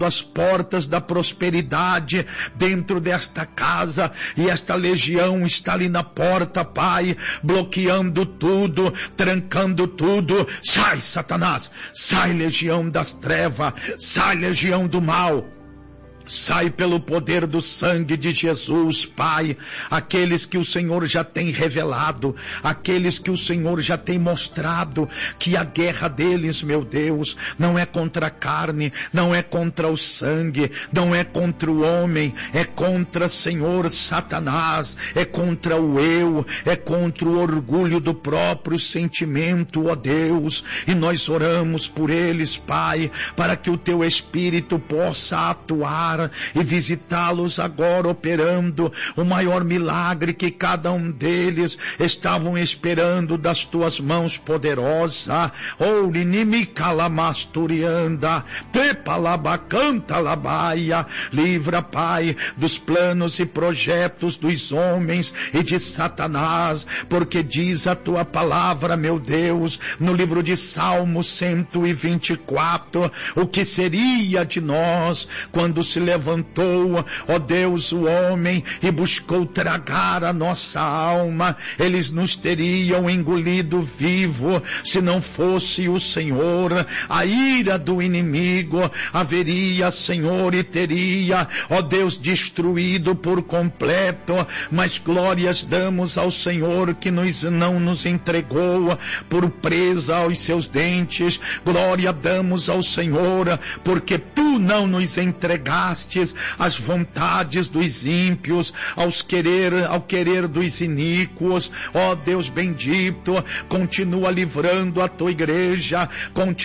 fechado as portas da prosperidade dentro desta casa, e esta legião está ali na porta, Pai, bloqueando tudo, trancando tudo. Sai, Satanás, sai, legião das trevas, sai, legião do mal. Sai pelo poder do sangue de Jesus, Pai, aqueles que o Senhor já tem revelado, aqueles que o Senhor já tem mostrado, que a guerra deles, meu Deus, não é contra a carne, não é contra o sangue, não é contra o homem, é contra, Senhor, Satanás, é contra o eu, é contra o orgulho do próprio sentimento, ó Deus, e nós oramos por eles, Pai, para que o Teu Espírito possa atuar e visitá-los agora, operando o maior milagre que cada um deles estavam esperando das Tuas mãos poderosas. Oh, inimicalamastorianda, tepalabacanta labaia, livra, Pai, dos planos e projetos dos homens e de Satanás, porque diz a Tua palavra, meu Deus, no livro de Salmo 124, o que seria de nós quando se levantou, ó Deus, o homem e buscou tragar a nossa alma. Eles nos teriam engolido vivo se não fosse o Senhor. A ira do inimigo haveria, Senhor, e teria, ó Deus, destruído por completo, mas glórias damos ao Senhor que não nos entregou por presa aos seus dentes. Glória damos ao Senhor porque Tu não nos entregastes as vontades dos ímpios, ao querer dos iníquos. Ó Deus bendito, continua livrando a Tua igreja, continua